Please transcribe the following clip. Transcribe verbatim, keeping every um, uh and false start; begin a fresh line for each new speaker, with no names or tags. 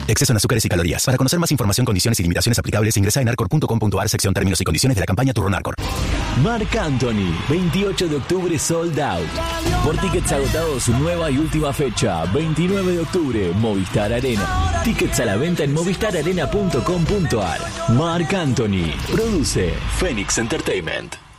Exceso en azúcares y calorías. Para conocer más información, condiciones y limitaciones aplicables, ingresa en arcor punto com punto a r sección términos y condiciones de la campaña Turron Arcor.
Marc Anthony, veintiocho de octubre, sold out. Por tickets agotados, su nueva y última fecha, veintinueve de octubre, Movistar Arena. Tickets a la venta en movistar arena punto com punto a r. Marc Anthony, produce Phoenix Entertainment.